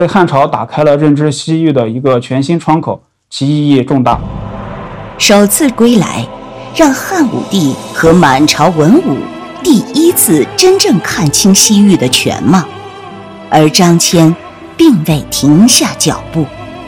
为汉朝打开了认知西域的一个全新窗口，其意义重大。 首次归来，让汉武帝和满朝文武第一次真正看清西域的全貌，而张骞并未停下脚步。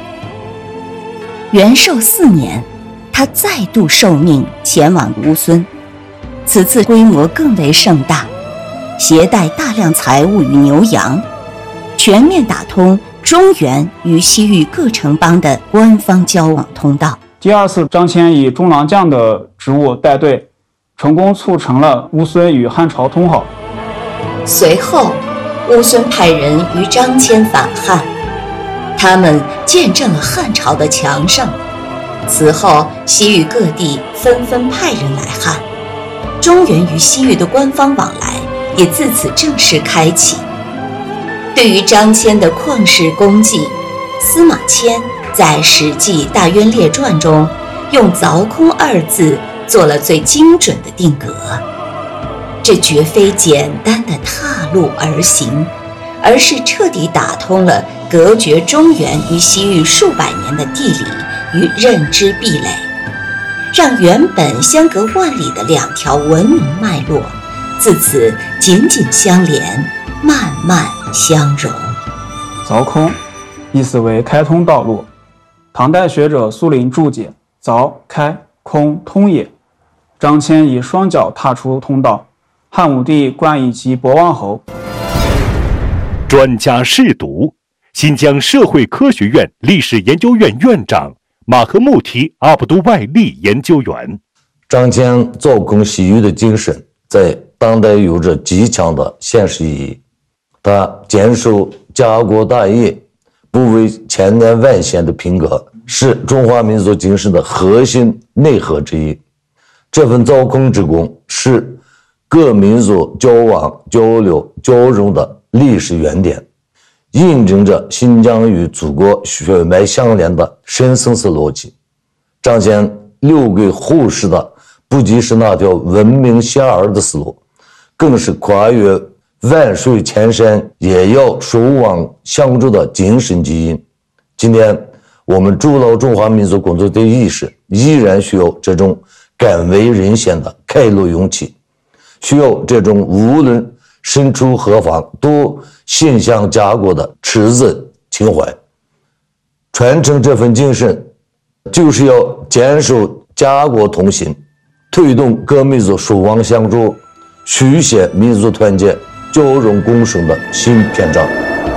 元寿4年，他再度受命前往乌孙，此次规模更为盛大，携带大量财物与牛羊，全面打通中原与西域各城邦的官方交往通道。 第二次，张骞以中郎将的职务带队，成功促成了乌孙与汉朝通好。 随后，乌孙派人与张骞反汉，他们见证了汉朝的强盛。此后，西域各地纷纷派人来汉，中原与西域的官方往来也自此正式开启。对于张骞的旷世功绩，司马迁在《史记·大渊列传》中用“凿空”2字做了最精准的定格。这绝非简单的踏路而行，而是彻底打通了隔绝中原与西域数百年的地理与认知壁垒，让原本相隔万里的2条文明脉络自此紧紧相连，慢慢相融。 凿空意思为开通道路，唐代学者苏林注解：凿开，空通也。张骞以双脚踏出通道，汉武帝冠以其博望侯。 专家试读，新疆社会科学院历史研究院院长马赫穆提阿卜杜外利研究员。 张骞凿空西域的精神在当代有着极强的现实意义。他坚守家国大业，不畏千年万险的品格，是中华民族精神的核心内核之一。这份凿空之功是各民族交往、交流、交融的历史原点，印证着新疆与祖国血脉相连的深层次逻辑。张骞留给后世的不仅是那条文明险而的思路，更是跨越万水千山也要守望相助的精神基因。今天我们筑牢中华民族工作的意识，依然需要这种敢为人先的开路勇气，需要这种无论身处何方都心向家国的赤子情怀。传承这份精神，就是要坚守家国同心，推动各民族守望相助，书写民族团结交融共生的新篇章。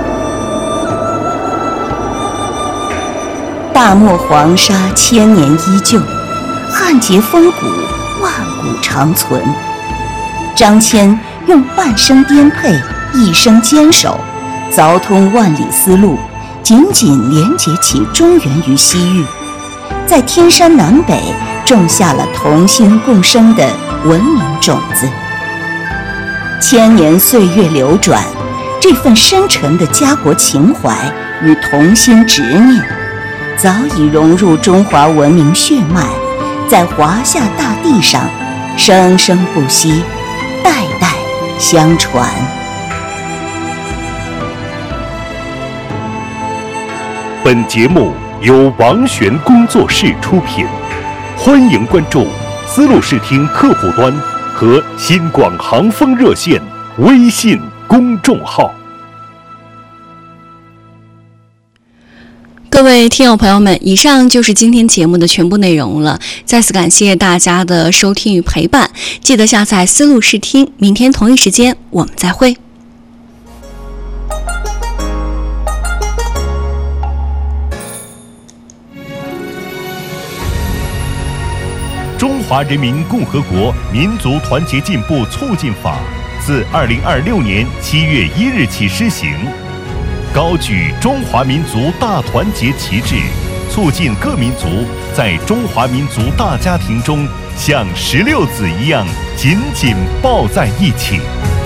大漠黄沙千年依旧，汉劫风骨万古长存。张骞用半生颠沛，一生坚守，凿通万里丝路，紧紧连结起中原与西域，在天山南北种下了同心共生的文明种子。千年岁月流转，这份深沉的家国情怀与同心执念，早已融入中华文明血脉，在华夏大地上生生不息，代代相传。 本节目由王璇工作室出品，欢迎关注丝路视听客户端和新广航风热线微信公众号。 各位听友朋友们，以上就是今天节目的全部内容了。再次感谢大家的收听与陪伴，记得下载丝路视听，明天同一时间我们再会。 中华人民共和国民族团结进步促进法自2026年7月1日起施行，高举中华民族大团结旗帜，促进各民族在中华民族大家庭中像石榴籽一样紧紧抱在一起。